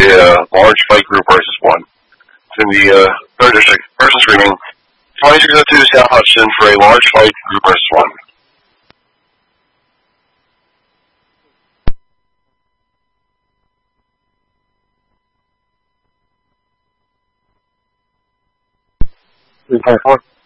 a large fight group versus one. It's in the 3rd District. Person screaming, 2602 South Hudson for a large fight group versus one. Three, 5, 4.